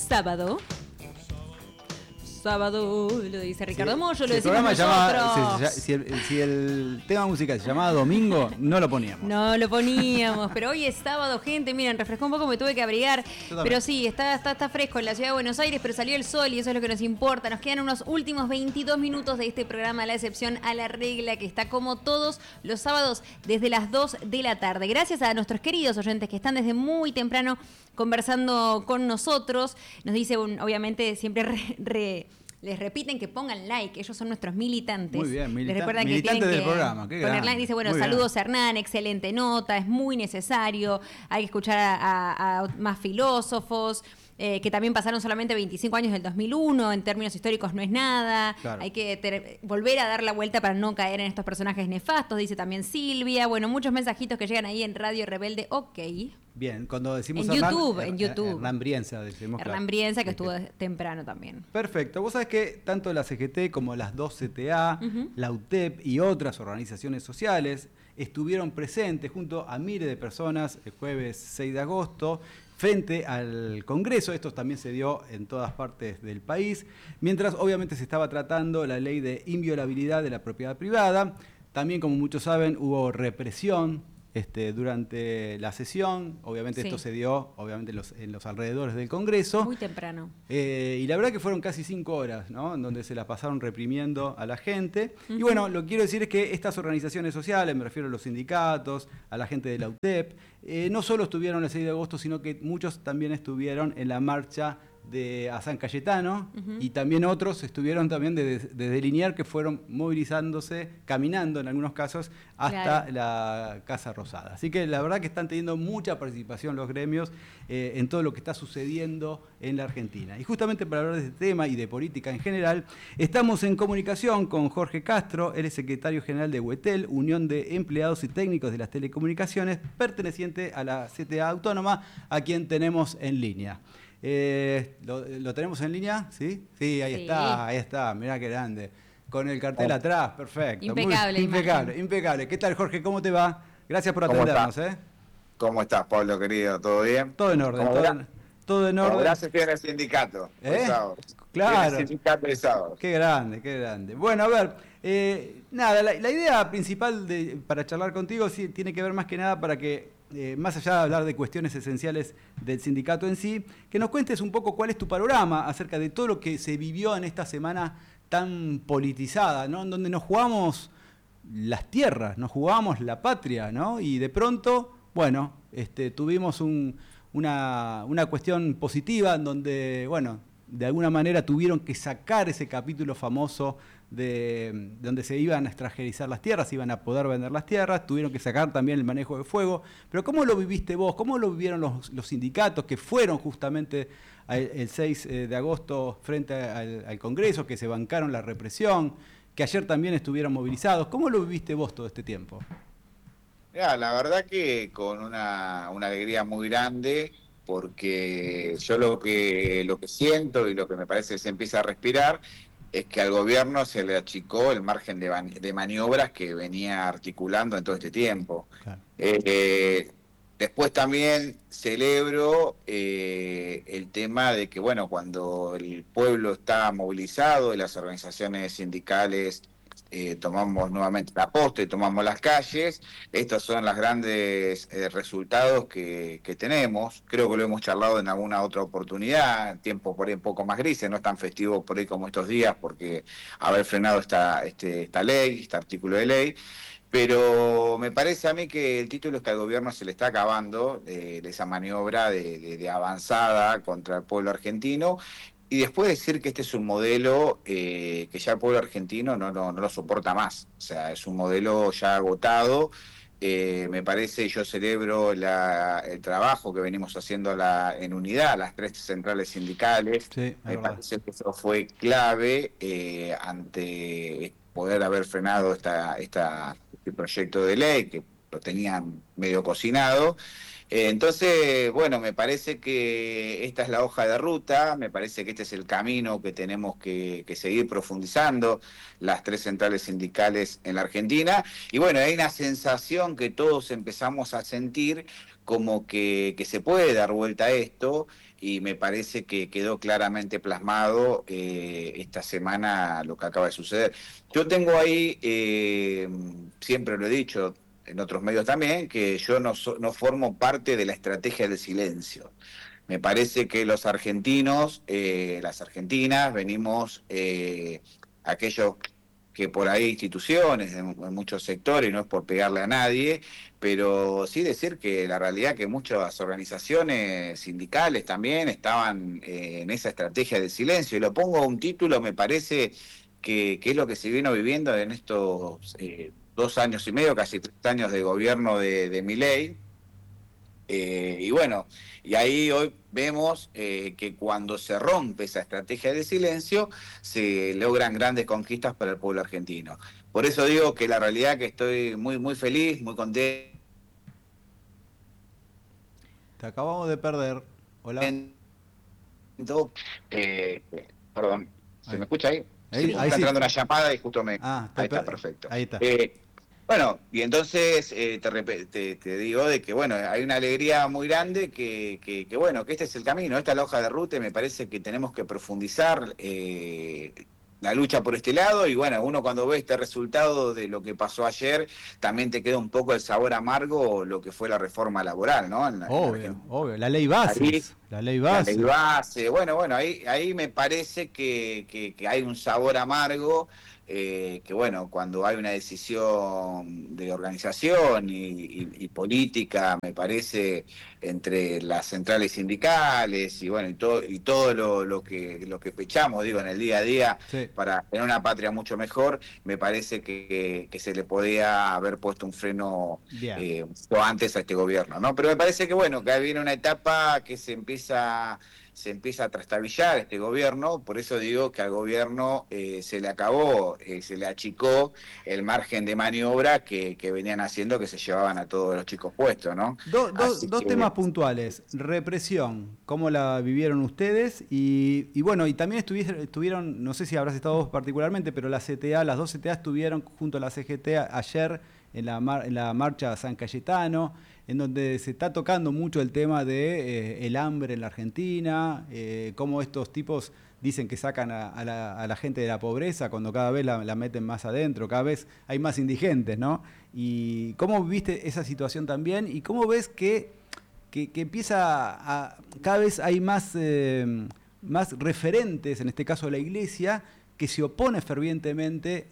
sábado. Sábado, lo dice Ricardo Mollo, lo si decimos nosotros. Si el tema musical se llamaba Domingo, no lo poníamos. No lo poníamos, pero hoy es sábado, gente. Miren, refrescó un poco, me tuve que abrigar. Pero sí, está fresco en la ciudad de Buenos Aires, pero salió el sol y eso es lo que nos importa. Nos quedan unos últimos 22 minutos de este programa, La Excepción a la Regla, que está como todos los sábados desde las 2 de la tarde. Gracias a nuestros queridos oyentes que están desde muy temprano conversando con nosotros. Nos dice, obviamente, siempre les repiten que pongan like, ellos son nuestros militantes. Muy bien, les recuerdan militantes que del que programa. Qué poner like. Dice, bueno, saludos bien. Hernán, excelente nota, es muy necesario, hay que escuchar a más filósofos. Que también pasaron solamente 25 años del 2001, en términos históricos no es nada, claro. Hay que volver a dar la vuelta para no caer en estos personajes nefastos, dice también Silvia. Bueno, muchos mensajitos que llegan ahí en Radio Rebelde, ok. Bien, cuando decimos en YouTube. Hernán Brienza, decimos. Hernán Brienza, que estuvo temprano también. Perfecto, vos sabés que tanto la CGT como las dos CTA, la UTEP y otras organizaciones sociales estuvieron presentes junto a miles de personas el jueves 6 de agosto, frente al Congreso. Esto también se dio en todas partes del país, mientras obviamente se estaba tratando la ley de inviolabilidad de la propiedad privada. También, como muchos saben, hubo represión durante la sesión. Obviamente esto se dio en los alrededores del Congreso. Muy temprano. Y la verdad que fueron casi 5 horas, ¿no?, en donde se la pasaron reprimiendo a la gente. Y bueno, lo que quiero decir es que estas organizaciones sociales, me refiero a los sindicatos, a la gente de la UTEP, no solo estuvieron el 6 de agosto, sino que muchos también estuvieron en la marcha a San Cayetano, y también otros estuvieron también desde Liniers, que fueron movilizándose, caminando en algunos casos, hasta la Casa Rosada. Así que la verdad que están teniendo mucha participación los gremios en todo lo que está sucediendo en la Argentina. Y justamente para hablar de este tema y de política en general, estamos en comunicación con Jorge Castro, él es secretario general de UETEL, Unión de Empleados y Técnicos de las Telecomunicaciones, perteneciente a la CTA Autónoma, a quien tenemos en línea. ¿Lo tenemos en línea? ¿Sí? Sí, ahí está, mirá qué grande. Con el cartel atrás, perfecto. Impecable. Impecable. ¿Qué tal, Jorge? ¿Cómo te va? Gracias por atendernos. ¿Cómo estás, Pablo, querido? ¿Todo bien? Todo en orden, todo en orden. Gracias tiene el sindicato. Claro. El sindicato de sábado. Qué grande. Bueno, a ver, la idea principal para charlar contigo tiene que ver más que nada para que, más allá de hablar de cuestiones esenciales del sindicato en sí, que nos cuentes un poco cuál es tu panorama acerca de todo lo que se vivió en esta semana tan politizada, ¿no?, en donde nos jugamos las tierras, nos jugamos la patria, ¿no? Y de pronto, bueno, tuvimos una cuestión positiva en donde, bueno, de alguna manera tuvieron que sacar ese capítulo famoso de donde se iban a extranjerizar las tierras, iban a poder vender las tierras, tuvieron que sacar también el manejo de fuego. Pero ¿cómo lo viviste vos? ¿Cómo lo vivieron los sindicatos que fueron justamente el 6 de agosto frente al Congreso, que se bancaron la represión, que ayer también estuvieron movilizados? ¿Cómo lo viviste vos todo este tiempo? Mirá, la verdad que con una alegría muy grande, porque yo lo que siento y lo que me parece que se empieza a respirar es que al gobierno se le achicó el margen de maniobras que venía articulando en todo este tiempo. Claro. Después también celebro el tema de que, bueno, cuando el pueblo está movilizado y las organizaciones sindicales tomamos nuevamente la posta y tomamos las calles, estos son los grandes resultados que tenemos. Creo que lo hemos charlado en alguna otra oportunidad, tiempo por ahí un poco más grises, no es tan festivo por ahí como estos días, porque haber frenado esta ley, este artículo de ley. Pero me parece a mí que el título es que al gobierno se le está acabando de esa maniobra de avanzada contra el pueblo argentino. Y después decir que este es un modelo que ya el pueblo argentino no lo soporta más. O sea, es un modelo ya agotado. Me parece, yo celebro el trabajo que venimos haciendo en unidad, las 3 centrales sindicales. Sí, me parece que eso fue clave ante poder haber frenado este proyecto de ley, que lo tenían medio cocinado. Entonces, bueno, me parece que esta es la hoja de ruta, me parece que este es el camino que tenemos que seguir profundizando, las 3 centrales sindicales en la Argentina. Y bueno, hay una sensación que todos empezamos a sentir como que se puede dar vuelta a esto, y me parece que quedó claramente plasmado esta semana lo que acaba de suceder. Yo tengo ahí, siempre lo he dicho en otros medios también, que yo no formo parte de la estrategia del silencio. Me parece que los argentinos, las argentinas, venimos, aquellos que por ahí instituciones en muchos sectores, y no es por pegarle a nadie, pero sí decir que la realidad que muchas organizaciones sindicales también estaban en esa estrategia del silencio. Y lo pongo a un título, me parece que es lo que se vino viviendo en estos 2 años y medio, casi 3 años de gobierno de Milei. Y bueno, y ahí hoy vemos que cuando se rompe esa estrategia de silencio, se logran grandes conquistas para el pueblo argentino. Por eso digo que la realidad es que estoy muy, muy feliz, muy contento. Te acabamos de perder. Hola. Eh, Perdón, ¿se Ahí. me escucha ahí? Sí, Ahí está sí. entrando una llamada y justo me... Ah, Ahí está, perfecto. Ahí está. Bueno, y entonces te digo de que, bueno, hay una alegría muy grande que, bueno, que este es el camino, esta es la hoja de ruta, y me parece que tenemos que profundizar la lucha por este lado, y bueno, uno cuando ve este resultado de lo que pasó ayer, también te queda un poco el sabor amargo lo que fue la reforma laboral, ¿no? Obvio, la ley bases, la ley base. La ley base, bueno, ahí me parece que hay un sabor amargo, que bueno, cuando hay una decisión de organización y política, me parece, entre las centrales sindicales y bueno, y todo lo que pechamos, digo, en el día a día, Sí. para tener una patria mucho mejor, me parece que se le podía haber puesto un freno Bien. mucho antes a este gobierno, ¿no? Pero me parece que bueno, que ahí viene una etapa que se empieza a trastabillar este gobierno. Por eso digo que al gobierno se le acabó, se le achicó el margen de maniobra que venían haciendo, que se llevaban a todos los chicos puestos, ¿no? Dos temas puntuales. Represión, ¿cómo la vivieron ustedes? Y bueno, y también estuvieron, no sé si habrás estado vos particularmente, pero las dos CTA estuvieron junto a la CGT ayer en la marcha a San Cayetano, en donde se está tocando mucho el tema de el hambre en la Argentina, cómo estos tipos dicen que sacan a la gente de la pobreza cuando cada vez la meten más adentro, cada vez hay más indigentes, ¿no? Y cómo viste esa situación también, y cómo ves que cada vez hay más referentes, en este caso la Iglesia, que se opone fervientemente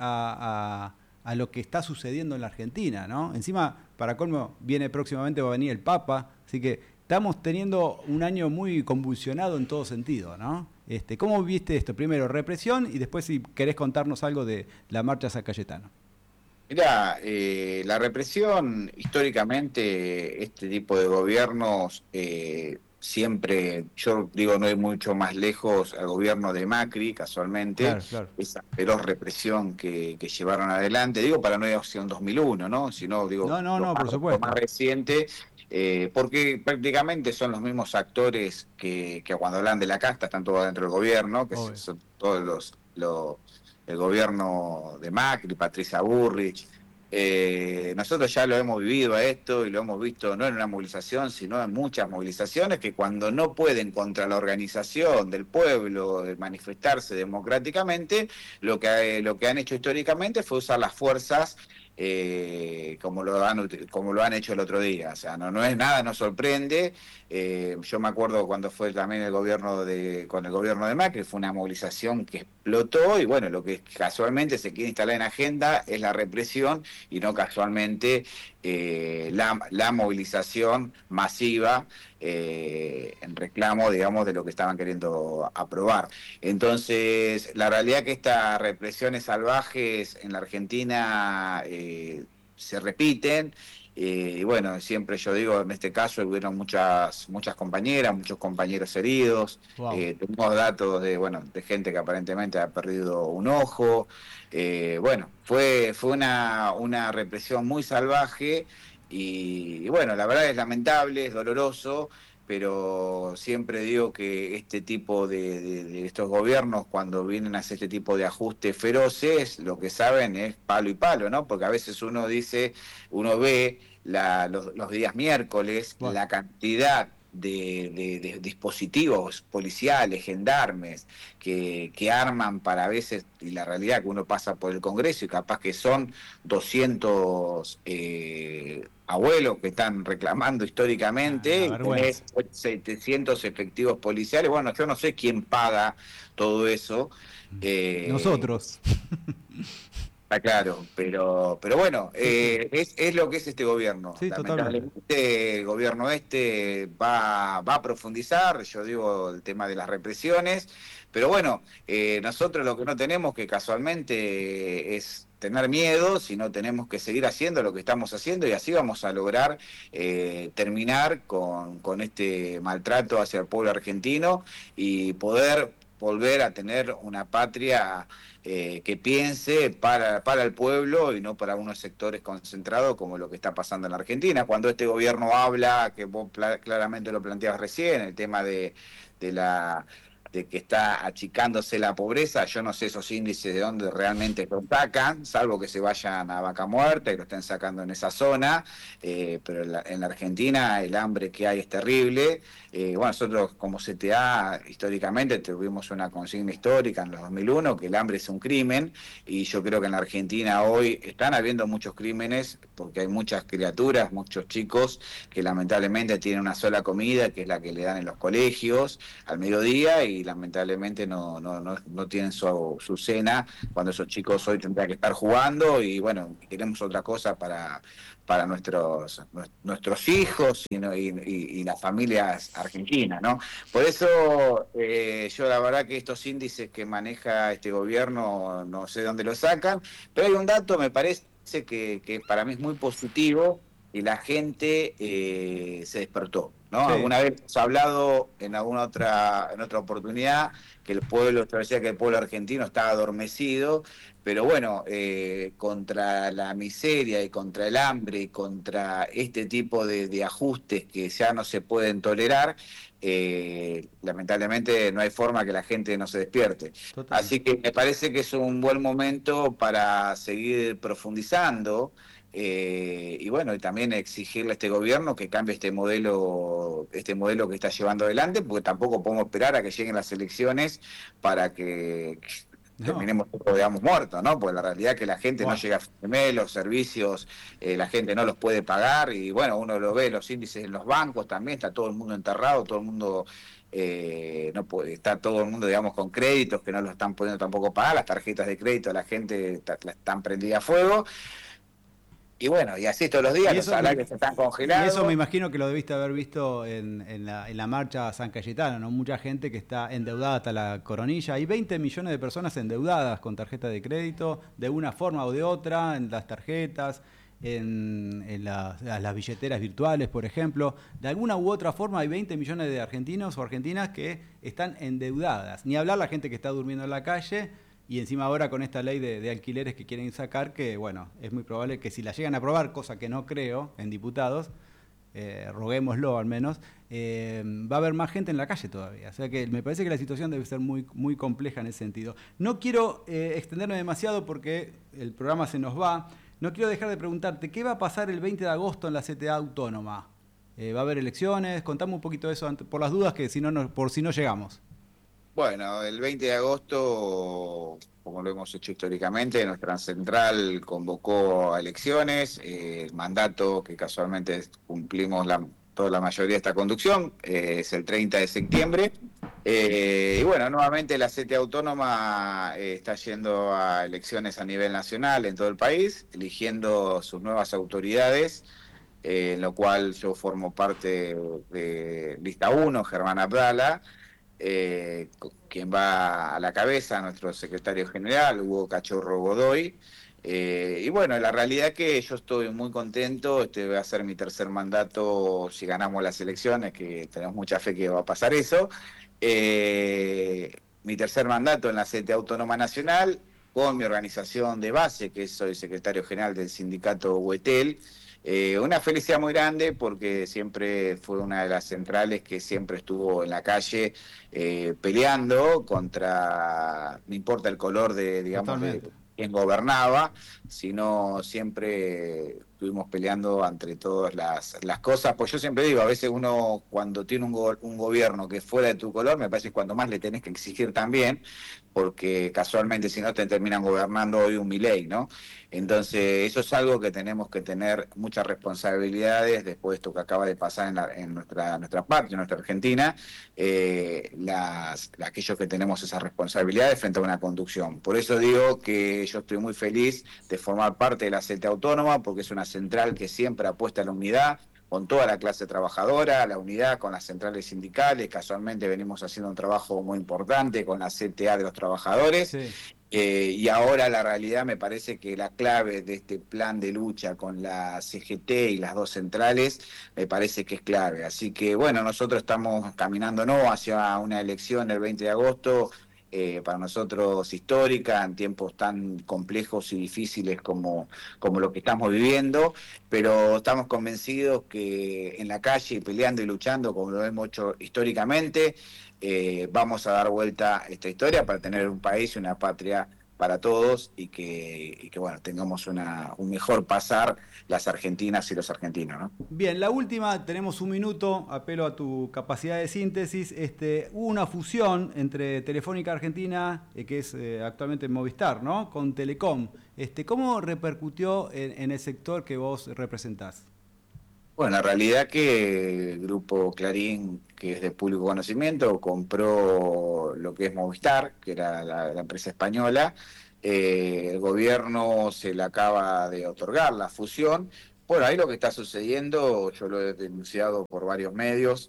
a lo que está sucediendo en la Argentina, ¿no? Encima, para colmo, próximamente va a venir el Papa, así que estamos teniendo un año muy convulsionado en todo sentido, ¿no? ¿Cómo viste esto? Primero, represión, y después si querés contarnos algo de la marcha San Cayetano. Mirá, la represión, históricamente, este tipo de gobiernos siempre, yo digo, no hay mucho más lejos al gobierno de Macri, casualmente, Claro. esa feroz represión que llevaron adelante, digo, para no ir hacia un 2001, ¿no? Sino, digo, No, por supuesto. lo más reciente, porque prácticamente son los mismos actores que cuando hablan de la casta están todos dentro del gobierno, que Obvio. son todos el gobierno de Macri, Patricia Bullrich. Nosotros ya lo hemos vivido a esto y lo hemos visto no en una movilización, sino en muchas movilizaciones, que cuando no pueden contra la organización del pueblo de manifestarse democráticamente, lo que han hecho históricamente fue usar las fuerzas, como lo han hecho el otro día. O sea, no es nada, no sorprende. Yo me acuerdo cuando fue también con el gobierno de Macri, fue una movilización que explotó, y bueno, lo que casualmente se quiere instalar en agenda es la represión, y no casualmente la movilización masiva en reclamo, digamos, de lo que estaban queriendo aprobar. Entonces, la realidad es que estas represiones salvajes en la Argentina se repiten. Y bueno, siempre yo digo, en este caso hubieron muchas compañeras, muchos compañeros heridos. Wow. Tenemos datos de gente que aparentemente ha perdido un ojo. Bueno, fue una represión muy salvaje, y bueno, la verdad es lamentable, es doloroso, pero siempre digo que este tipo de estos gobiernos, cuando vienen a hacer este tipo de ajustes feroces, lo que saben es palo y palo, ¿no? Porque a veces uno ve los días miércoles, Bueno. la cantidad de dispositivos policiales, gendarmes, que arman para a veces, y la realidad que uno pasa por el Congreso y capaz que son 200 abuelos que están reclamando históricamente, Una y tenés vergüenza. 700 efectivos policiales. Bueno, yo no sé quién paga todo eso. Nosotros. Está claro, pero bueno, Sí, sí. es lo que es este gobierno. Sí, totalmente. Lamentablemente el gobierno va a profundizar, yo digo, el tema de las represiones, pero bueno, nosotros lo que no tenemos que casualmente es tener miedo, sino tenemos que seguir haciendo lo que estamos haciendo y así vamos a lograr terminar con este maltrato hacia el pueblo argentino y poder volver a tener una patria que piense para el pueblo y no para unos sectores concentrados como lo que está pasando en la Argentina. Cuando este gobierno habla, que vos claramente lo planteabas recién, el tema de la de que está achicándose la pobreza, yo no sé esos índices de dónde realmente lo sacan, salvo que se vayan a Vaca Muerta y lo estén sacando en esa zona, pero en la Argentina el hambre que hay es terrible. Bueno, nosotros como CTA históricamente tuvimos una consigna histórica en los 2001 que el hambre es un crimen y yo creo que en la Argentina hoy están habiendo muchos crímenes porque hay muchas criaturas, muchos chicos que lamentablemente tienen una sola comida que es la que le dan en los colegios al mediodía y lamentablemente no tienen su cena cuando esos chicos hoy tendrían que estar jugando y bueno, queremos otra cosa para nuestros hijos y las familias argentinas, ¿no? Por eso yo la verdad que estos índices que maneja este gobierno no sé dónde los sacan, pero hay un dato, me parece que para mí es muy positivo y la gente se despertó, ¿no? Sí. Alguna vez hemos hablado en en otra oportunidad que el pueblo, yo decía que el pueblo argentino estaba adormecido, pero bueno, contra la miseria y contra el hambre y contra este tipo de ajustes que ya no se pueden tolerar, lamentablemente no hay forma que la gente no se despierte. Total. Así que me parece que es un buen momento para seguir profundizando y bueno, y también exigirle a este gobierno que cambie este modelo que está llevando adelante, porque tampoco podemos esperar a que lleguen las elecciones para que No. terminemos todos, digamos, muertos, ¿no? Porque la realidad es que la gente no Bueno. llega a fin de mes, los servicios, la gente no los puede pagar, y bueno, uno lo ve, los índices en los bancos también, está todo el mundo enterrado, todo el mundo, no puede, está todo el mundo, digamos, con créditos que no lo están pudiendo tampoco pagar, las tarjetas de crédito, la gente están prendidas a fuego, y bueno, y así todos los días, Y los eso me, salarios están y eso me congelados. imagino que lo debiste haber visto en la marcha a San Cayetano, ¿no? Mucha gente que está endeudada hasta la coronilla. Hay 20 millones de personas endeudadas con tarjeta de crédito, de una forma o de otra, en las tarjetas, en las billeteras virtuales, por ejemplo. De alguna u otra forma hay 20 millones de argentinos o argentinas que están endeudadas. Ni hablar la gente que está durmiendo en la calle. Y encima ahora con esta ley de alquileres que quieren sacar, que bueno, es muy probable que si la llegan a aprobar, cosa que no creo en diputados, roguémoslo al menos, va a haber más gente en la calle todavía. O sea que me parece que la situación debe ser muy, muy compleja en ese sentido. No quiero extenderme demasiado porque el programa se nos va. No quiero dejar de preguntarte, ¿qué va a pasar el 20 de agosto en la CTA Autónoma? ¿Va a haber elecciones? Contame un poquito de eso por las dudas que por si no llegamos. Bueno, el 20 de agosto, como lo hemos hecho históricamente, nuestra central convocó a elecciones, el mandato que casualmente cumplimos toda la mayoría de esta conducción, es el 30 de septiembre. Y bueno, nuevamente la CTA Autónoma está yendo a elecciones a nivel nacional en todo el país, eligiendo sus nuevas autoridades, en lo cual yo formo parte de Lista 1, Germán Abdala, quien va a la cabeza, nuestro secretario general, Hugo Cachorro Godoy. Y bueno, la realidad es que yo estoy muy contento, este va a ser mi tercer mandato si ganamos las elecciones, que tenemos mucha fe que va a pasar eso. Mi tercer mandato en la CTA Autónoma Nacional, con mi organización de base, que soy secretario general del sindicato Huetel. Una felicidad muy grande porque siempre fue una de las centrales que siempre estuvo en la calle peleando contra, no importa el color de, digamos, de Totalmente. quien gobernaba, sino siempre estuvimos peleando entre todas las cosas. Pues yo siempre digo, a veces uno cuando tiene un gobierno que es fuera de tu color, me parece que cuanto más le tenés que exigir también, porque casualmente si no te terminan gobernando hoy un Milei, ¿no? Entonces eso es algo que tenemos que tener muchas responsabilidades después de esto que acaba de pasar en nuestra patria, en nuestra Argentina, aquellos que tenemos esas responsabilidades frente a una conducción. Por eso digo que yo estoy muy feliz de formar parte de la CTA Autónoma, porque es una central que siempre apuesta a la unidad, con toda la clase trabajadora, la unidad con las centrales sindicales. Casualmente venimos haciendo un trabajo muy importante con la CTA de los trabajadores. Sí. Y ahora la realidad me parece que la clave de este plan de lucha con la CGT y las dos centrales me parece que es clave. Así que bueno, nosotros estamos caminándonos hacia una elección el 20 de agosto, para nosotros histórica, en tiempos tan complejos y difíciles como lo que estamos viviendo, pero estamos convencidos que en la calle, peleando y luchando como lo hemos hecho históricamente, vamos a dar vuelta a esta historia para tener un país y una patria para todos y que bueno, tengamos un mejor pasar las argentinas y los argentinos, ¿no? Bien, la última, tenemos un minuto, apelo a tu capacidad de síntesis. Hubo una fusión entre Telefónica Argentina, que es actualmente Movistar, ¿no?, con Telecom. ¿Cómo repercutió en el sector que vos representás? Bueno, la realidad que el grupo Clarín, que es de público conocimiento, compró lo que es Movistar, que era la empresa española. El gobierno se le acaba de otorgar la fusión. Bueno, ahí lo que está sucediendo, yo lo he denunciado por varios medios,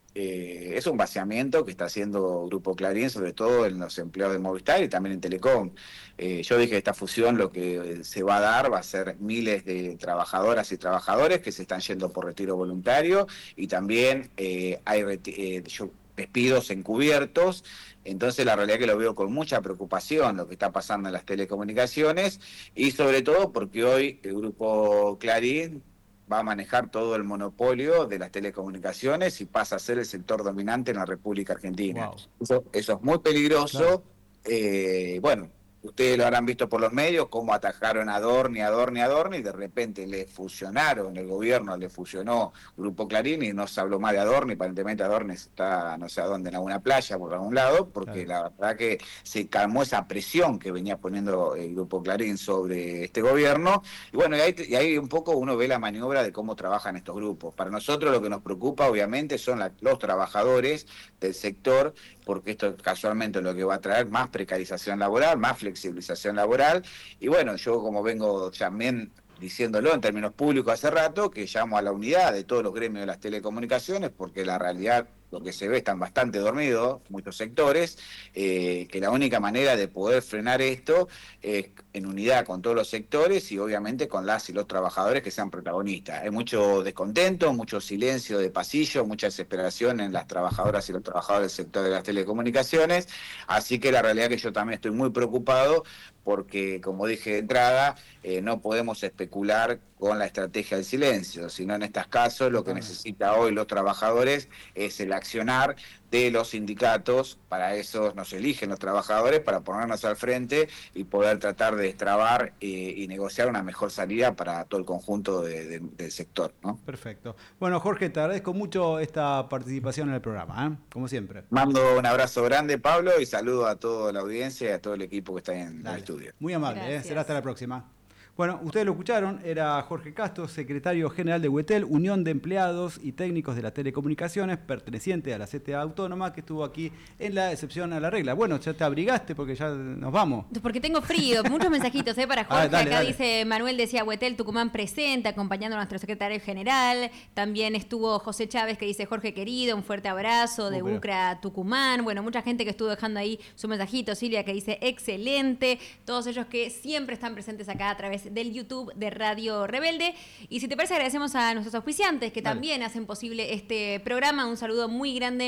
es un vaciamiento que está haciendo Grupo Clarín, sobre todo en los empleados de Movistar y también en Telecom. Yo dije que esta fusión lo que se va a dar va a ser miles de trabajadoras y trabajadores que se están yendo por retiro voluntario y también hay despidos encubiertos. Entonces la realidad es que lo veo con mucha preocupación lo que está pasando en las telecomunicaciones y sobre todo porque hoy el Grupo Clarín va a manejar todo el monopolio de las telecomunicaciones y pasa a ser el sector dominante en la República Argentina. Wow. Eso es muy peligroso. Claro. Bueno, ustedes lo habrán visto por los medios, cómo atajaron a Adorni, y de repente le fusionaron, el gobierno le fusionó Grupo Clarín y no se habló más de Adorni. Aparentemente Adorni está no sé a dónde, en alguna playa, por algún lado, porque claro, la verdad que se calmó esa presión que venía poniendo el Grupo Clarín sobre este gobierno. Y bueno, y ahí un poco uno ve la maniobra de cómo trabajan estos grupos. Para nosotros lo que nos preocupa obviamente son los trabajadores del sector, porque esto casualmente es lo que va a traer más precarización laboral, más flexibilización laboral. Y bueno, yo como vengo también diciéndolo en términos públicos hace rato, que llamo a la unidad de todos los gremios de las telecomunicaciones, porque la realidad, lo que se ve, están bastante dormidos muchos sectores, que la única manera de poder frenar esto es en unidad con todos los sectores y obviamente con las y los trabajadores que sean protagonistas. Hay mucho descontento, mucho silencio de pasillo, mucha desesperación en las trabajadoras y los trabajadores del sector de las telecomunicaciones, así que la realidad es que yo también estoy muy preocupado porque, como dije de entrada, no podemos especular con la estrategia del silencio, sino en estos casos lo que necesita hoy los trabajadores es el accionar de los sindicatos. Para eso nos eligen los trabajadores, para ponernos al frente y poder tratar de destrabar y negociar una mejor salida para todo el conjunto del sector, ¿no? Perfecto. Bueno, Jorge, te agradezco mucho esta participación en el programa, como siempre. Mando un abrazo grande, Pablo, y saludo a toda la audiencia y a todo el equipo que está en el estudio. Muy amable, será hasta la próxima. Bueno, ustedes lo escucharon, era Jorge Castro, secretario general de UETEL, Unión de Empleados y Técnicos de las Telecomunicaciones, perteneciente a la CTA Autónoma, que estuvo aquí en la excepción a la regla. Bueno, ya te abrigaste porque ya nos vamos. Porque tengo frío, muchos mensajitos para Jorge. Dale. Dice Manuel, decía UETEL Tucumán presente, acompañando a nuestro secretario general. También estuvo José Chávez, que dice Jorge querido, un fuerte abrazo de UCRA Tucumán. Bueno, mucha gente que estuvo dejando ahí su mensajito. Silvia, que dice excelente. Todos ellos que siempre están presentes acá a través del YouTube de Radio Rebelde. Y si te parece, agradecemos a nuestros auspiciantes que también hacen posible este programa. Un saludo muy grande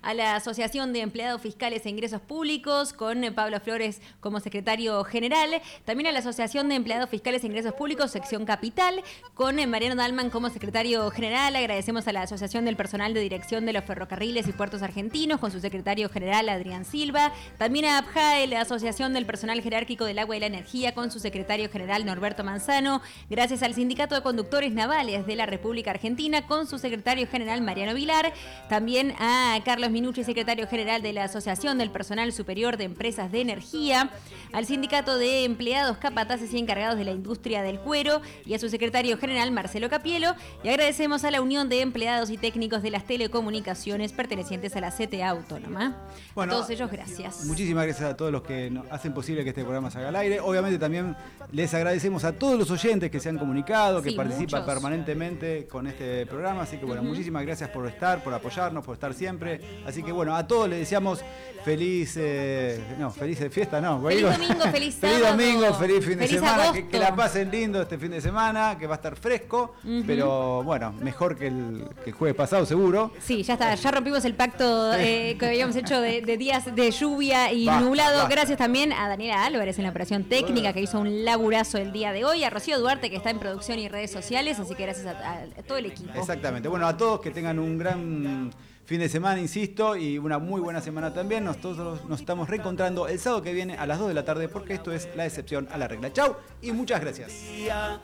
a la Asociación de Empleados Fiscales e Ingresos Públicos, con Pablo Flores como secretario general, también a la Asociación de Empleados Fiscales e Ingresos Públicos, sección Capital, con Mariano Dalman como secretario general. Agradecemos a la Asociación del Personal de Dirección de los Ferrocarriles y Puertos Argentinos, con su secretario general, Adrián Silva. También a APJAE, la Asociación del Personal Jerárquico del Agua y la Energía, con su secretario general, Norberto Manzano. Gracias al Sindicato de Conductores Navales de la República Argentina, con su secretario general, Mariano Vilar. También a Carlos Minucci, secretario general de la Asociación del Personal Superior de Empresas de Energía. Al Sindicato de Empleados Capataces y Encargados de la Industria del Cuero y a su secretario general, Marcelo Capielo. Y agradecemos a la Unión de Empleados y Técnicos de las Telecomunicaciones pertenecientes a la CTA Autónoma. Bueno, a todos ellos, gracias. Muchísimas gracias a todos los que hacen posible que este programa salga al aire. Obviamente también les agradecemos a todos los oyentes que se han comunicado, que participan permanentemente con este programa. Así que bueno, muchísimas gracias por estar, por apoyarnos, por estar siempre. Así que bueno, a todos les deseamos feliz fiesta, no. Feliz domingo, feliz sábado. Feliz domingo, feliz fin de semana. Que la pasen lindo este fin de semana, que va a estar fresco, pero bueno, mejor que el jueves pasado seguro. Sí, ya está, ya rompimos el pacto que habíamos hecho de días de lluvia y nublado. Gracias también a Daniela Álvarez en la operación técnica, que hizo un laburazo el día de hoy, a Rocío Duarte, que está en producción y redes sociales, así que gracias a todo el equipo. Exactamente. Bueno, a todos que tengan un gran fin de semana, insisto, y una muy buena semana también. Nosotros nos estamos reencontrando el sábado que viene a las 2 de la tarde, porque esto es La Excepción a la Regla. Chau y muchas gracias.